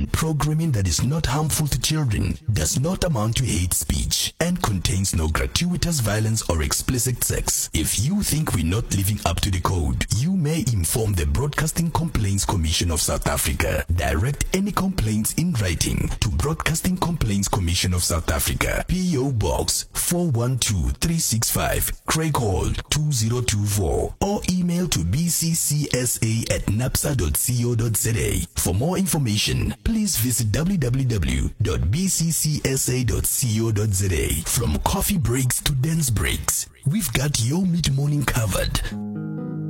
Programming that is not harmful to children, does not amount to hate speech, and contains no gratuitous violence or explicit sex. If you think we're not living up to the code, you may inform the Broadcasting Complaints Commission of South Africa. Direct any complaints in writing to Broadcasting Complaints Commission of South Africa, P.O. Box 412365, Craig Hall 2024, or email to bccsa@napsa.co.za. For more information, please visit www.bccsa.co.za. From coffee breaks to dance breaks, we've got your mid-morning covered.